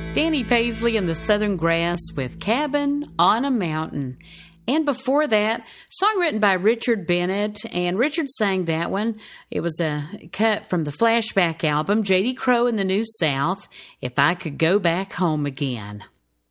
Danny Paisley and the Southern Grass with Cabin on a Mountain. And before that, song written by Richard Bennett, and Richard sang that one. It was a cut from the Flashback album, J.D. Crowe and the New South, If I Could Go Back Home Again.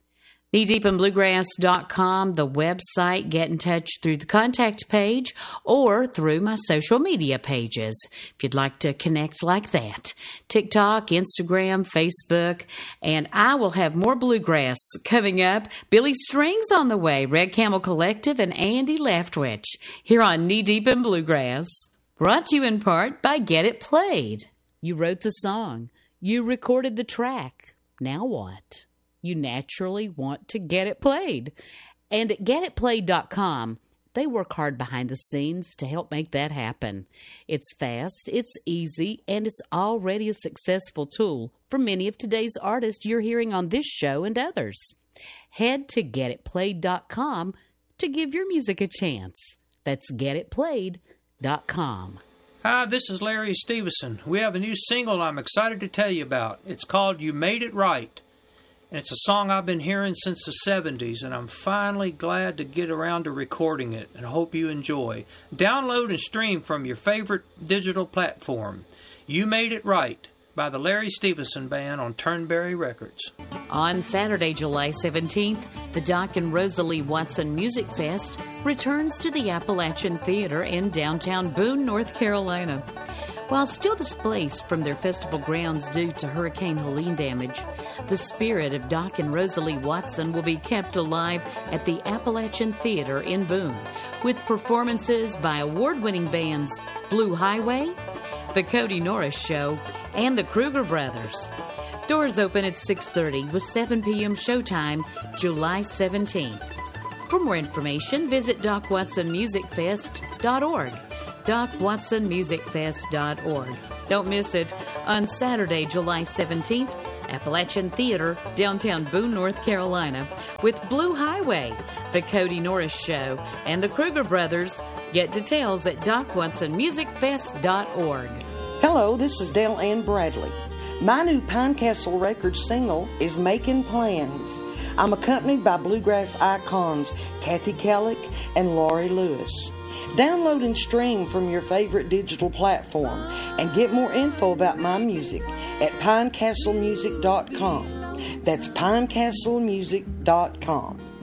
KneeDeepInBluegrass.com, the website. Get in touch through the contact page or through my social media pages if you'd like to connect like that. TikTok, Instagram, Facebook, and I will have more bluegrass coming up. Billy Strings on the way, Red Camel Collective, and Andy Leftwich here on Knee Deep in Bluegrass. Brought to you in part by Get It Played. You wrote the song. You recorded the track. Now what? You naturally want to get it played. And at getitplayed.com, they work hard behind the scenes to help make that happen. It's fast, it's easy, and it's already a successful tool for many of today's artists you're hearing on this show and others. Head to getitplayed.com to give your music a chance. That's getitplayed.com. Hi, this is Larry Stevenson. We have a new single I'm excited to tell you about. It's called You Made It Right. And it's a song I've been hearing since the 70s, and I'm finally glad to get around to recording it, and hope you enjoy. Download and stream from your favorite digital platform. You Made It Right by the Larry Stevenson Band on Turnberry Records. On Saturday, July 17th, the Doc and Rosalie Watson Music Fest returns to the Appalachian Theater in downtown Boone, North Carolina. While still displaced from their festival grounds due to Hurricane Helene damage, the spirit of Doc and Rosalie Watson will be kept alive at the Appalachian Theater in Boone, with performances by award-winning bands Blue Highway, The Cody Norris Show, and the Kruger Brothers. Doors open at 6:30 with 7 p.m. showtime, July 17th. For more information, visit DocWatsonMusicFest.org. DocWatsonMusicFest.org. Don't miss it on Saturday, July 17th, Appalachian Theater, downtown Boone, North Carolina, with Blue Highway, The Cody Norris Show, and the Kruger Brothers. Get details at DocWatsonMusicFest.org. Hello, this is Dale Ann Bradley. My new Pine Castle Records single is Making Plans. I'm accompanied by bluegrass icons Kathy Kellick and Laurie Lewis. Download and stream from your favorite digital platform and get more info about my music at pinecastlemusic.com. That's pinecastlemusic.com.